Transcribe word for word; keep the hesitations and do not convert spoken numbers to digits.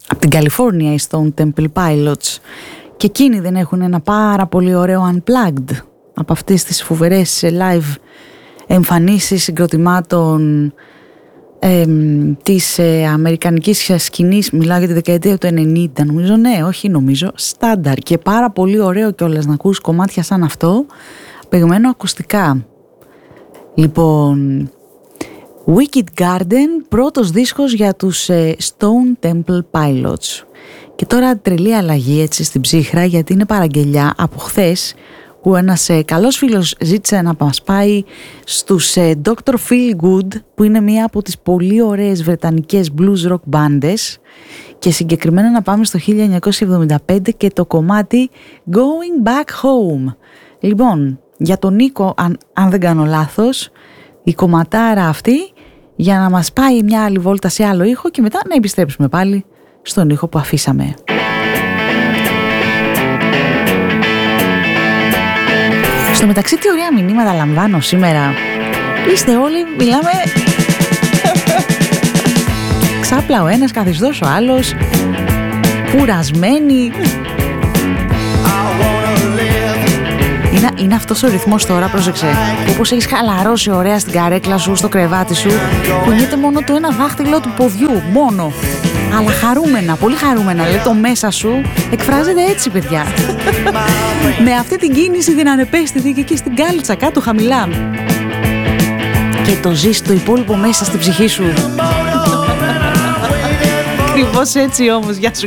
από την Καλιφόρνια, οι Stone Temple Pilots, και εκείνοι δεν έχουν ένα πάρα πολύ ωραίο Unplugged από αυτές τις φοβερές live εμφανίσεις συγκροτημάτων ε, της ε, αμερικανικής σκηνής? Μιλάω για τη δεκαετία του ενενήντα, νομίζω, ναι, όχι νομίζω, στάνταρ, και πάρα πολύ ωραίο κιόλας να ακούς κομμάτια σαν αυτό παιγμένο ακουστικά. Λοιπόν, Wicked Garden, πρώτος δίσκος για τους ε, Stone Temple Pilots. Και τώρα τρελή αλλαγή έτσι στην ψύχρα, γιατί είναι παραγγελιά από χθες που ένας ε, καλός φίλος ζήτησε να μας πάει στους ε, ντόκτορ Feelgood, που είναι μία από τις πολύ ωραίες βρετανικές blues rock μπάντες, και συγκεκριμένα να πάμε στο χίλια εννιακόσια εβδομήντα πέντε και το κομμάτι Going Back Home. Λοιπόν, για τον Νίκο, αν, αν δεν κάνω λάθος, η κομματάρα αυτή, για να μας πάει μια άλλη βόλτα σε άλλο ήχο και μετά να επιστρέψουμε πάλι στον ήχο που αφήσαμε. Στο μεταξύ, τι ωραία μηνύματα λαμβάνω σήμερα. Είστε όλοι, μιλάμε ξάπλα ο ένας, καθιστός ο άλλος, κουρασμένοι. Είναι, είναι αυτός ο ρυθμός τώρα, πρόσεξε, όπως έχεις χαλαρώσει ωραία στην καρέκλα σου, στο κρεβάτι σου, κουνιέται μόνο το ένα δάχτυλο του ποδιού, μόνο. Αλλά χαρούμενα, πολύ χαρούμενα, λέει, το μέσα σου εκφράζεται έτσι, παιδιά. Με αυτή την κίνηση την ανεπαίσθητη και εκεί στην κάλτσα κάτω χαμηλά. Και το ζεις το υπόλοιπο μέσα στην ψυχή σου. Ακριβώς έτσι όμως, γεια σου